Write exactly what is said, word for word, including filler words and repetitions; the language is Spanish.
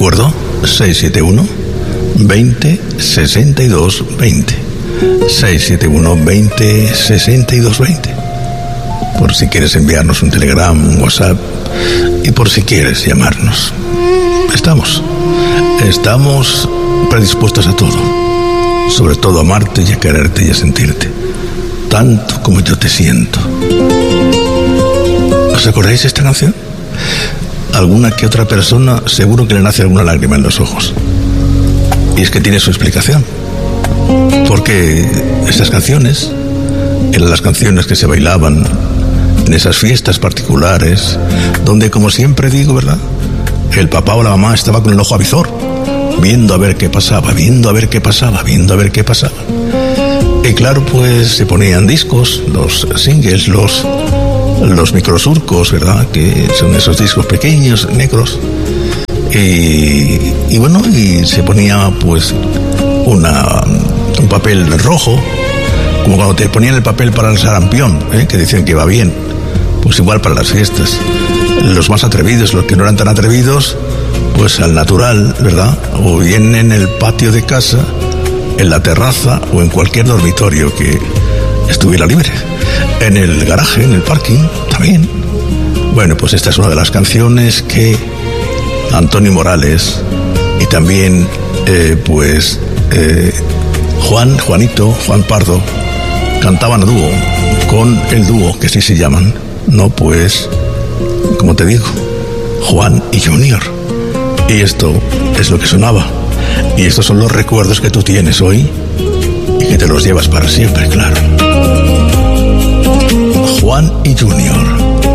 recuerdo, seis siete uno, veinte, sesenta y dos, veinte. seis siete uno, veinte, sesenta y dos, veinte. Por si quieres enviarnos un telegram, un WhatsApp, y por si quieres llamarnos. Estamos, estamos predispuestos a todo. Sobre todo a amarte y a quererte y a sentirte. Tanto como yo te siento. ¿Os acordáis de esta canción? Alguna que otra persona seguro que le nace alguna lágrima en los ojos. Y es que tiene su explicación. Porque estas canciones eran las canciones que se bailaban en esas fiestas particulares, donde, como siempre digo, ¿verdad?, el papá o la mamá estaba con el ojo avizor, viendo a ver qué pasaba, viendo a ver qué pasaba, viendo a ver qué pasaba. Y claro, pues se ponían discos, los singles, los, los microsurcos, ¿verdad?, que son esos discos pequeños, negros. Y, y bueno, y se ponía pues una, un papel rojo, como cuando te ponían el papel para el sarampión, ¿eh?, que decían que iba bien. Pues igual para las fiestas. Los más atrevidos, los que no eran tan atrevidos, pues al natural, ¿verdad? O bien en el patio de casa, en la terraza o en cualquier dormitorio que estuviera libre. En el garaje, en el parking, también. Bueno, pues esta es una de las canciones que Antonio Morales y también, eh, pues, eh, Juan, Juanito, Juan Pardo, cantaban a dúo, con el dúo, que sí se llaman, no pues, como te digo, Juan y Junior. Y esto es lo que sonaba. Y estos son los recuerdos que tú tienes hoy y que te los llevas para siempre, claro. Juan y Junior.